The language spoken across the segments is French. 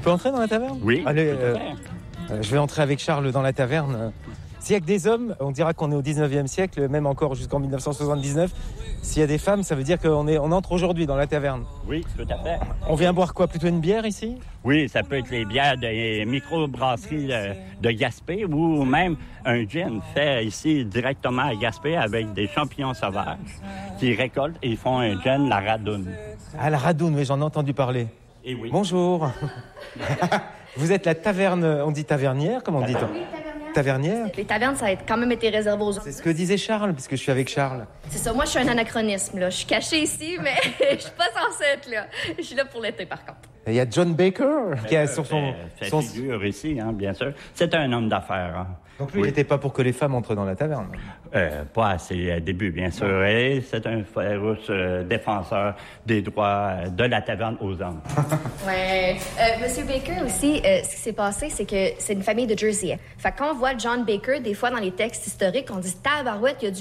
peux entrer dans la taverne? Oui, allez, tout à fait. je vais entrer avec Charles dans la taverne. S'il y a que des hommes, on dira qu'on est au 19e siècle, même encore jusqu'en 1979. S'il y a des femmes, ça veut dire qu'on entre aujourd'hui dans la taverne. Oui, tout à fait. On vient boire quoi? Plutôt une bière ici? Oui, ça peut être les bières des microbrasseries de Gaspé ou même un gin fait ici directement à Gaspé avec des champignons sauvages qu'ils récoltent et ils font un gin, la Radoune. Ah, la Radoune, oui, j'en ai entendu parler. Et oui. Bonjour. Vous êtes la taverne, on dit tavernière, comment on dit? Oui, Tavernière? Les tavernes, ça a quand même été réservé aux hommes. C'est ce que disait Charles, puisque je suis avec Charles. C'est ça, moi je suis un anachronisme, là. Je suis cachée ici, mais je suis pas censée être là. Je suis là pour l'été, par contre. Il y a John Baker qui a sur son... figure ici, hein, bien sûr. C'est un homme d'affaires. Hein. Donc lui, il n'était pas pour que les femmes entrent dans la taverne. Pas à ses débuts, bien sûr. Et c'est un farouche défenseur des droits de la taverne aux hommes. Ouais. Monsieur Baker aussi, ce qui s'est passé, c'est que c'est une famille de Jersey. Fait que quand on voit John Baker, des fois dans les textes historiques, on dit tabarouette, il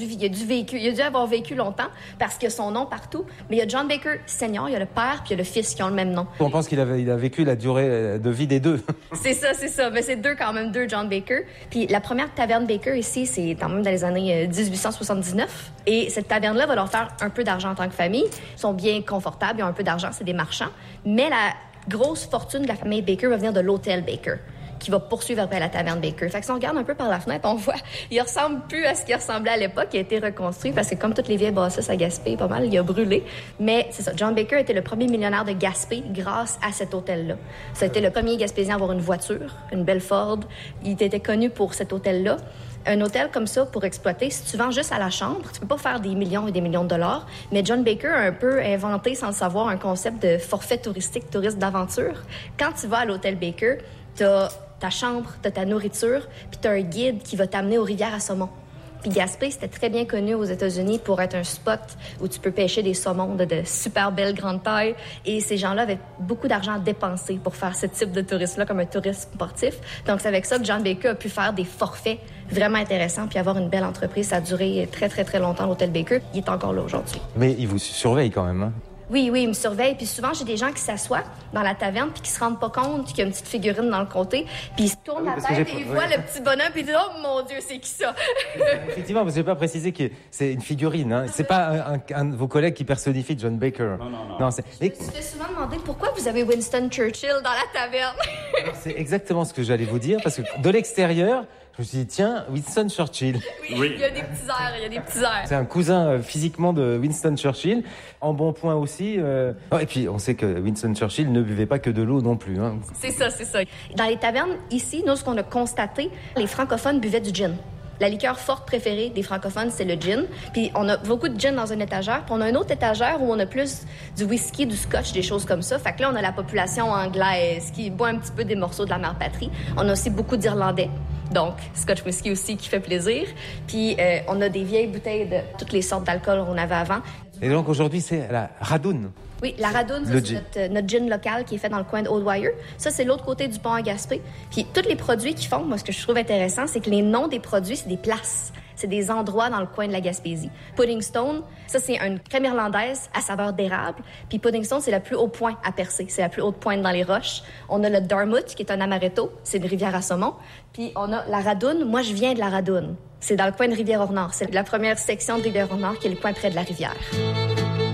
a dû avoir vécu longtemps parce qu'il y a son nom partout. Mais il y a John Baker senior, il y a le père puis il y a le fils qui ont le même nom. On pense qu'il a vécu la durée de vie des deux. C'est ça. Mais c'est quand même deux John Baker. Puis la première taverne Baker ici, c'est quand même dans les années 1879. Et cette taverne-là va leur faire un peu d'argent en tant que famille. Ils sont bien confortables, ils ont un peu d'argent, c'est des marchands. Mais la grosse fortune de la famille Baker va venir de l'hôtel Baker, qui va poursuivre après la taverne Baker. Fait que si on regarde un peu par la fenêtre, on voit, il ressemble plus à ce qu'il ressemblait à l'époque. Il a été reconstruit parce que comme toutes les vieilles bassesses à Gaspé, pas mal, il a brûlé. Mais c'est ça, John Baker était le premier millionnaire de Gaspé grâce à cet hôtel-là. Ça a été le premier Gaspésien à avoir une voiture, une belle Ford. Il était connu pour cet hôtel-là. Un hôtel comme ça, pour exploiter, si tu vends juste à la chambre, tu peux pas faire des millions et des millions de dollars. Mais John Baker a un peu inventé, sans le savoir, un concept de forfait touristique, touriste d'aventure. Quand tu vas à l'hôtel Baker, t'as ta chambre, t'as ta nourriture, puis t'as un guide qui va t'amener aux rivières à saumon. Puis Gaspé, c'était très bien connu aux États-Unis pour être un spot où tu peux pêcher des saumons de super belles grandes tailles. Et ces gens-là avaient beaucoup d'argent à dépenser pour faire ce type de tourisme-là comme un tourisme sportif. Donc, c'est avec ça que John Baker a pu faire des forfaits vraiment intéressants puis avoir une belle entreprise. Ça a duré très, très, très longtemps, l'hôtel Baker. Il est encore là aujourd'hui. Mais il vous surveille quand même, hein? Oui, il me surveille. Puis souvent, j'ai des gens qui s'assoient dans la taverne puis qui se rendent pas compte qu'il y a une petite figurine dans le côté. Puis ils se tournent la tête et ils voient le petit bonhomme puis ils disent « Oh mon Dieu, c'est qui ça? » Effectivement, vous n'avez pas précisé que c'est une figurine. Hein. C'est pas un de vos collègues qui personnifie John Baker. Non. Je me suis souvent demandé pourquoi vous avez Winston Churchill dans la taverne. C'est exactement ce que j'allais vous dire, parce que de l'extérieur, je me suis dit, tiens, Winston Churchill. Oui. Il y a des petits airs, C'est un cousin physiquement de Winston Churchill. En bon point aussi. Oh, et puis, on sait que Winston Churchill ne buvait pas que de l'eau non plus. Hein. C'est ça. Dans les tavernes, ici, nous, ce qu'on a constaté, les francophones buvaient du gin. La liqueur forte préférée des francophones, c'est le gin. Puis on a beaucoup de gin dans une étagère. Puis on a une autre étagère où on a plus du whisky, du scotch, des choses comme ça. Fait que là, on a la population anglaise qui boit un petit peu des morceaux de la mère patrie. On a aussi beaucoup d'Irlandais. Donc, scotch whisky aussi qui fait plaisir. Puis on a des vieilles bouteilles de toutes les sortes d'alcool qu'on avait avant. Et donc aujourd'hui, c'est la Radoune. Oui, la Radoune, c'est notre gin local qui est fait dans le coin de Oldwyer. Ça, c'est l'autre côté du pont à Gaspé. Puis tous les produits qu'ils font, moi, ce que je trouve intéressant, c'est que les noms des produits, c'est des places. C'est des endroits dans le coin de la Gaspésie. Pudding Stone, ça, c'est une crème irlandaise à saveur d'érable. Puis Pudding Stone, c'est le plus haut point à percer. C'est la plus haute pointe dans les roches. On a le Dartmouth, qui est un amaretto. C'est une rivière à saumon. Puis on a la Radoune. Moi, je viens de la Radoune. C'est dans le coin de Rivière-au-Nord. C'est la première section de Rivière-au-Nord qui est le coin près de la rivière.